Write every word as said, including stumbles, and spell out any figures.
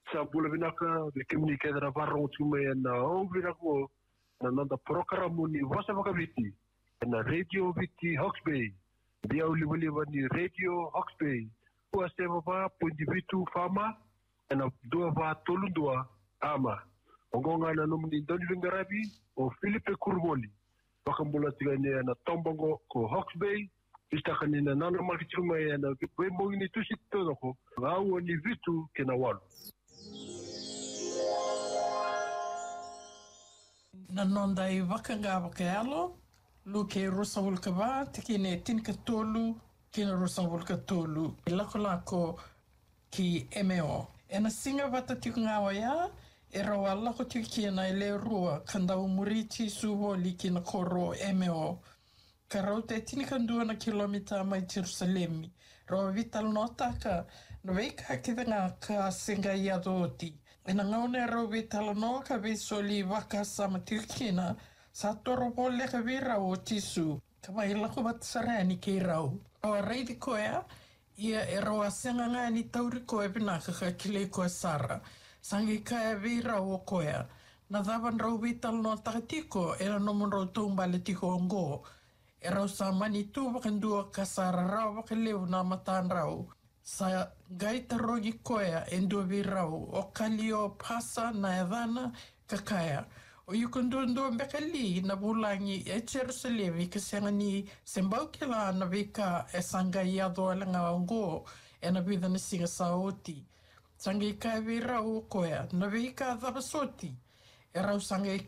sa bula vinaka de komunike dra varro tume na o vinako na nanda programa ni wasa vakaviti na radio viti Hawke's Bay dia uliwaliwa ni radio Hawke's Bay ua sema pa pundi vitu fama na dua va tolundua ama ongonga na nomni doni lingarabi o Philippe Kurmoli wakambula tigane na tombongo ko Hawke's Bay istakanina nana markituma na wembo ni tusito ko ngao ni vitu kena walu na nonda i wakanga wakaalo luke rosa vulkava tikine tinka tolu kina rosa vulka tolu lako lako ki M O ena singa vata tikungawa ya e rawa lako tikina ele rua kanda umuriti suholi kina koro M O Karaute tinikandua na kilomita mai Jerusalemi. Rawa vital notaka na veika kitanga ka singa yadoti. Ina ngaune rawa vital no ka visoli waka sama tikina sa toro pole ka vira o tisu. Kama ilako bat sarani ke rau. Rawa reidi koea ia e rawa senga ngani tauri koe pinaka ka kile koe sara. Sangi kaya vira o koea. Na dhaban rawa vital notaka tiko ena nomon rawa tumbale tiko ongo. E rau sa mani tu wakandua kasara rau wakaleu na matan rau. Sa gaita rogi koea endua vi rau o kalio pasa na edana kakaya. O yukundundua mbekali na bulangi e Jerusalem ikasanga ni sembau kila na vika e sanga iado alanga ongo e na vida na singa saoti. Sanga ika vi rau koea na vika dhabasoti. E rau sanga